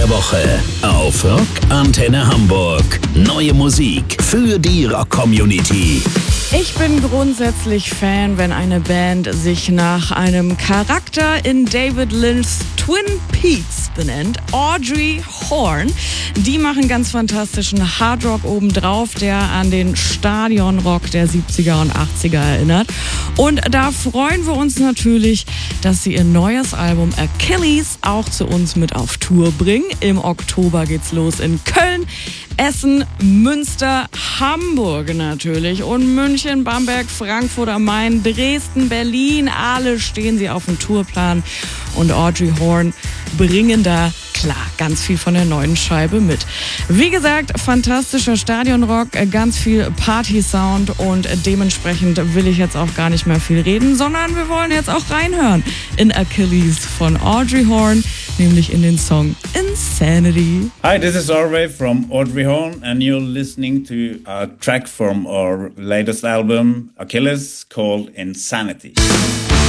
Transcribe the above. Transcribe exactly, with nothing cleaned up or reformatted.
der Woche auf Rock Antenne Hamburg. Neue Musik für die Rock-Community. Ich bin grundsätzlich Fan, wenn eine Band sich nach einem Charakter in David Lynchs Twin Peaks benennt. Audrey Horne. Die machen ganz fantastischen Hardrock obendrauf, der an den Stadionrock der siebziger und achtziger erinnert. Und da freuen wir uns natürlich, dass sie ihr neues Album Achilles auch zu uns mit auf Tour bringen. Im Oktober geht's los in Köln, Essen, Münster, Hamburg natürlich und München, Bamberg, Frankfurt am Main, Dresden, Berlin. Alle stehen sie auf dem Tourplan und Audrey Horne bringen da klar ganz viel von der neuen Scheibe mit. Wie gesagt, fantastischer Stadionrock, ganz viel Party-Sound und dementsprechend will ich jetzt auch gar nicht mehr viel reden, sondern wir wollen jetzt auch reinhören in Achilles von Audrey Horne, nämlich in den Song Insanity. Hi, this is Audrey from Audrey Horne and you're listening to a track from our latest album Achilles called Insanity.